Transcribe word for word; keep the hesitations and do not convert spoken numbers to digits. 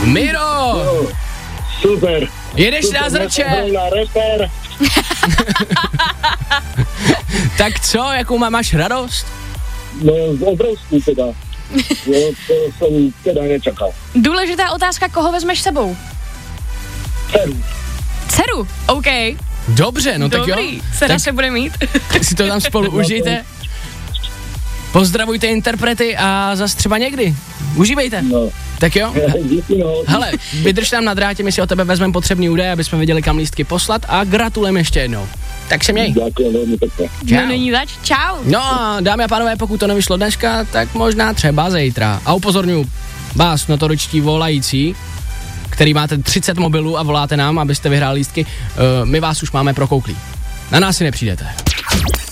Miro! Jo, super. Jedeš super, na zrče. Na reper. Tak co, jakou má, máš radost? No, obrovský teda. Jo, to jsem teda nečekal. Důležitá otázka, koho vezmeš sebou? Dceru. Dceru, OK. Dobře, no Dobrý, tak jo. dcera Tak, se bude mít. tak si to tam spolu užijte. Pozdravujte interprety a zas třeba někdy. Užívejte. No. Tak jo. Díky, no. Hele, vydrž tam na drátě, my si o tebe vezmeme potřebný údaje, aby jsme věděli, kam lístky poslat a gratulujeme ještě jednou. Tak se měj. Děkuji velmi pěkně. No není zač, čau. No a dámy a pánové, pokud to nevyšlo dneska, tak možná třeba zítra. A upozorňuji vás, notoričtí volající, který máte třicet mobilů a voláte nám, abyste vyhráli lístky, uh, my vás už máme prokouklí. Na nás si nepřijdete.